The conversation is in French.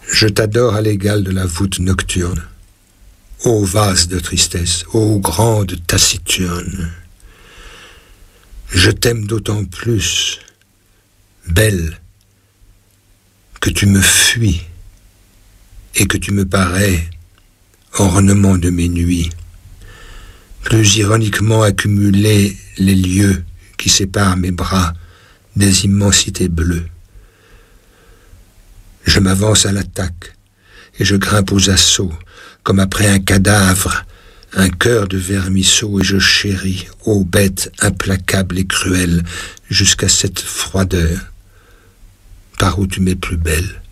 Je t'adore à l'égal de la voûte nocturne. Ô vase de tristesse, ô grande taciturne, je t'aime d'autant plus, belle, que tu me fuis et que tu me parais ornement de mes nuits, plus ironiquement accumulés les lieux qui séparent mes bras des immensités bleues. Je m'avance à l'attaque et je grimpe aux assauts, comme après un cadavre, un cœur de vermisseau, et je chéris, ô bête implacable et cruelle, jusqu'à cette froideur, par où tu m'es plus belle.